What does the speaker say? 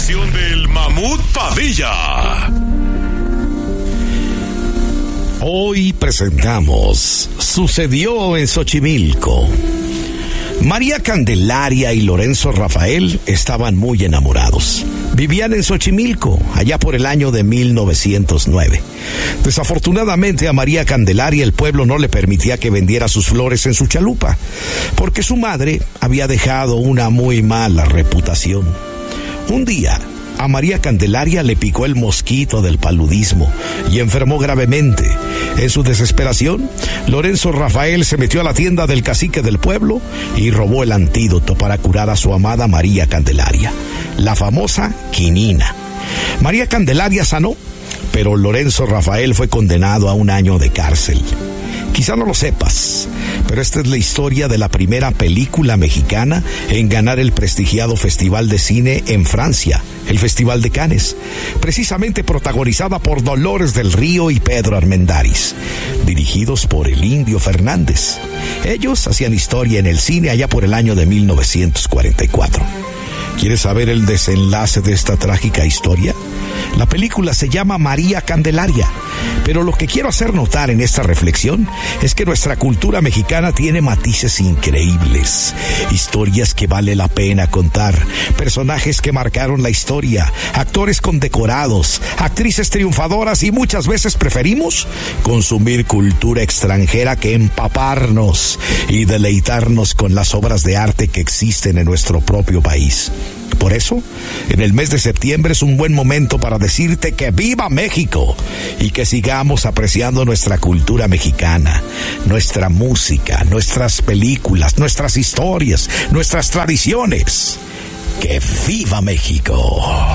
sección del Mamut Padilla. Hoy presentamos Sucedió en Xochimilco. María Candelaria y Lorenzo Rafael estaban muy enamorados. Vivían en Xochimilco, allá por el año de 1909. Desafortunadamente a María Candelaria el pueblo no le permitía que vendiera sus flores en su chalupa, porque su madre había dejado una muy mala reputación. Un día, a María Candelaria le picó el mosquito del paludismo y enfermó gravemente. En su desesperación, Lorenzo Rafael se metió a la tienda del cacique del pueblo y robó el antídoto para curar a su amada María Candelaria, la famosa quinina. María Candelaria sanó, pero Lorenzo Rafael fue condenado a 1 año de cárcel. Quizá no lo sepas, pero esta es la historia de la primera película mexicana en ganar el prestigiado Festival de Cine en Francia, el Festival de Cannes, precisamente protagonizada por Dolores del Río y Pedro Armendáriz, dirigidos por el Indio Fernández. Ellos hacían historia en el cine allá por el año de 1944. ¿Quieres saber el desenlace de esta trágica historia? La película se llama María Candelaria, pero lo que quiero hacer notar en esta reflexión es que nuestra cultura mexicana tiene matices increíbles, historias que vale la pena contar, personajes que marcaron la historia, actores condecorados, actrices triunfadoras y muchas veces preferimos consumir cultura extranjera que empaparnos y deleitarnos con las obras de arte que existen en nuestro propio país. Por eso, en el mes de septiembre es un buen momento para decirte que ¡viva México! Y que sigamos apreciando nuestra cultura mexicana, nuestra música, nuestras películas, nuestras historias, nuestras tradiciones. ¡Que viva México!